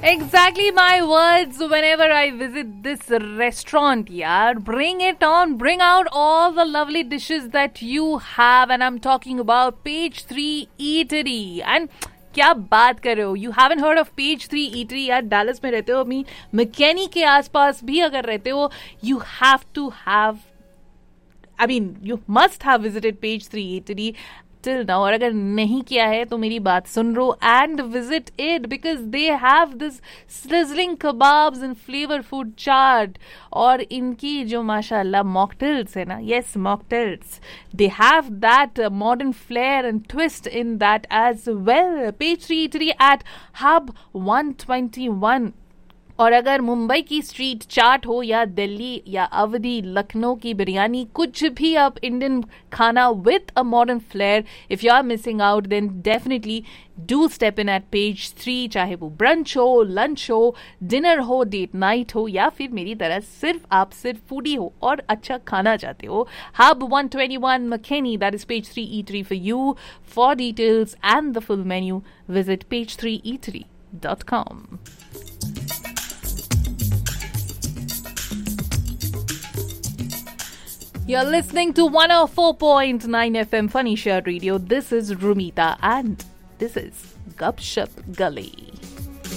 Exactly my words whenever I visit this restaurant, yaar. Bring it on, bring out all the lovely dishes that you have, and I'm talking about Page 3 Eatery. And क्या बात कर रहे हो, you haven't heard of page 3 eatery यार. Dallas में रहते हो, अपनी मैकेनी के आसपास भी अगर रहते हो, you have to have, I mean, you must have visited Page 3 Eatery till now. और अगर नहीं किया है तो मेरी बात सुन लो and visit it, because they have this sizzling kebabs and flavor food chaat. और इनकी जो माशाल्लाह mocktails है ना, yes, mocktails, they have that modern flair and twist in that as well. Page 3 Eatery at Hub 121. और अगर मुंबई की street चाट हो या दिल्ली या अवधी लखनऊ की बिरयानी, कुछ भी आप इंडियन खाना with a modern flare, if you are missing out then definitely do step in eight page 3. चाहे वो ब्रंच हो, लंच हो, डिनर हो, डेट नाइट हो, या फिर मेरी तरह आप सिर्फ फूडी हो और अच्छा खाना चाहते हो. Hub 121 McKinney, that is Page 3 Eatery for you. For details and the full menu, visit page3eatery.com. You're listening to 104.9 FM Funny Share Radio. This is Rumita and this is Gupshup Gully.